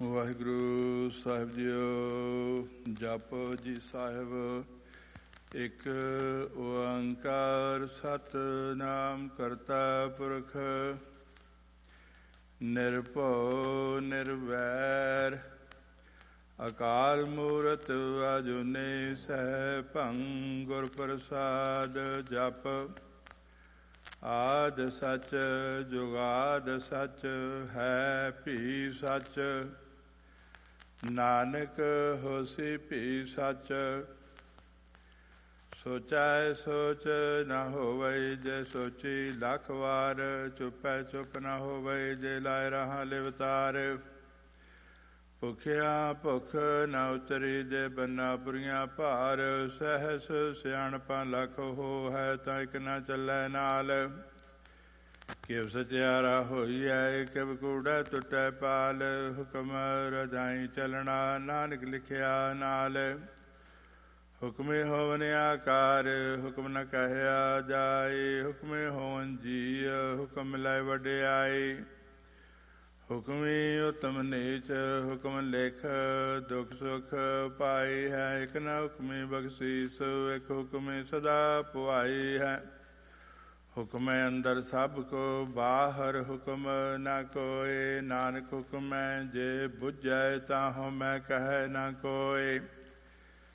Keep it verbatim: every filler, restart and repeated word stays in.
ਵਾਹਿਗੁਰੂ ਸਾਹਿਬ JIO. ਜਪੁ ਜੀ ਸਾਹਿਬ। ਇੱਕ ਓੰਕਾਰ ਸਤਿਨਾਮ ਕਰਤਾ ਪੁਰਖ ਨਿਰਭਉ ਨਿਰਵੈਰ ਅਕਾਲ ਮੂਰਤਿ ਅਜੂਨੀ ਸੈਭੰ ਗੁਰ ਪ੍ਰਸਾਦ। ਜਪ ਆਦਿ ਸਚ ਜੁਗਾਦਿ ਸਚ ਹੈ ਭੀ ਸਚ ਨਾਨਕ ਹੋਸੀ ਭੀ ਸਚ। ਸੋਚੈ ਸੋਚ ਨਾ ਹੋਵੈ ਜੇ ਸੋਚੀ ਲੱਖ ਵਾਰ ਚੁੱਪੈ ਚੁੱਪ ਨਾ ਹੋਵੈ ਜੇ ਲਾਇ ਰਹਾ ਲਿਵਤਾਰ। ਭੁਖਿਆ ਭੁਖ ਨਾ ਉਤਰੀ ਜੇ ਬੰਨਾ ਪੁਰੀਆਂ ਭਾਰ। ਸਹਿਸ ਸਿਆਣਪਾਂ ਲੱਖ ਹੋ ਹੈ ਤਾਂ ਇੱਕ ਨਾ ਚੱਲੈ ਨਾਲ। ਕਿਵ ਸਚਿਆਰਾ ਹੋਈਐ ਕਿਵ ਕੂੜਾ ਟੁੱਟੈ ਪਾਲ। ਹੁਕਮ ਰਜਾਈ ਚੱਲਣਾ ਨਾਨਕ ਲਿਖਿਆ ਨਾਲ। ਹੁਕਮੇ ਹੋਵਨ ਆਕਾਰ ਹੁਕਮ ਨ ਕਹਿਆ ਜਾਏ। ਹੁਕਮੇ ਹੋਵਨ ਜੀ ਹੁਕਮ ਮਿਲਾਇ ਵਡਿਆਈ। ਹੁਕਮੀ ਉਤਮ ਨੀਚ ਹੁਕਮ ਲਿਖ ਦੁਖ ਸੁਖ ਪਾਈ ਹੈ। ਇੱਕ ਨਾ ਹੁਕਮੀ ਬਖਸ਼ੀਸ ਇੱਕ ਹੁਕਮੇ ਸਦਾ ਪੁਆਈ ਹੈ। ਹੁਕਮੈ ਅੰਦਰ ਸਭ ਕੋ ਬਾਹਰ ਹੁਕਮ ਨਾ ਕੋਇ। ਨਾਨਕ ਹੁਕਮੈ ਜੇ ਬੁਝੈ ਤਾਹਉ ਮੈਂ ਕਹਿ ਨਾ ਕੋਇ।